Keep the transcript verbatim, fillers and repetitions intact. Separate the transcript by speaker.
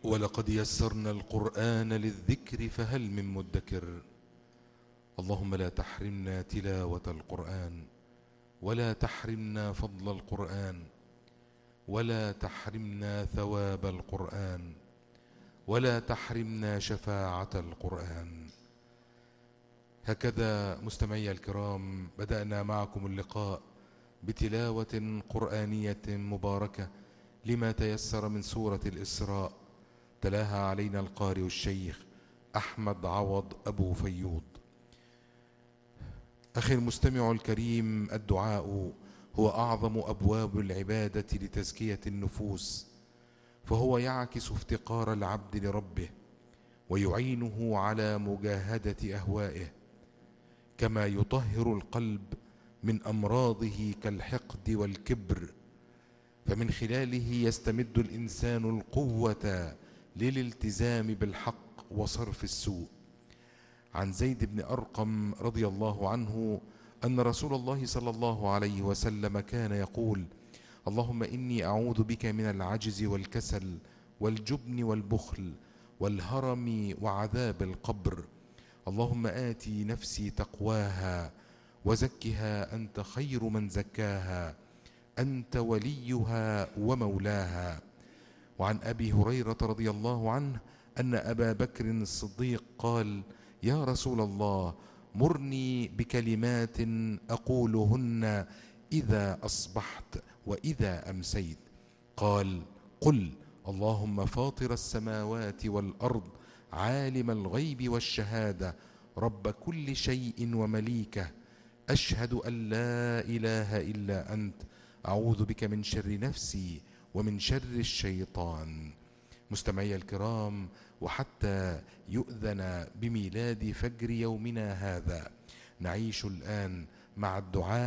Speaker 1: ولقد يسرنا القرآن للذكر فهل من مدكر. اللهم لا تحرمنا تلاوة القرآن، ولا تحرمنا فضل القرآن، ولا تحرمنا ثواب القرآن، ولا تحرمنا شفاعة القرآن. هكذا مستمعي الكرام بدأنا معكم اللقاء بتلاوة قرآنية مباركة لما تيسر من سورة الإسراء، تلاها علينا القارئ الشيخ أحمد عوض أبو فيوض. أخي المستمع الكريم، الدعاء هو أعظم أبواب العبادة لتزكية النفوس، فهو يعكس افتقار العبد لربه ويعينه على مجاهدة أهوائه، كما يطهر القلب من أمراضه كالحقد والكبر، فمن خلاله يستمد الإنسان القوة للالتزام بالحق وصرف السوء. عن زيد بن أرقم رضي الله عنه أن رسول الله صلى الله عليه وسلم كان يقول: اللهم إني أعوذ بك من العجز والكسل والجبن والبخل والهرم وعذاب القبر. اللهم آتي نفسي تقواها وزكها أنت خير من زكاها، أنت وليها ومولاها. وعن أبي هريرة رضي الله عنه أن أبا بكر الصديق قال: يا رسول الله، مرني بكلمات أقولهن إذا أصبحت وإذا أمسيت. قال: قل اللهم فاطر السماوات والأرض، عالم الغيب والشهادة، رب كل شيء ومليكه، أشهد أن لا إله إلا أنت، أعوذ بك من شر نفسي ومن شر الشيطان. مستمعي الكرام، وحتى يؤذن بميلاد فجر يومنا هذا، نعيش الآن مع الدعاء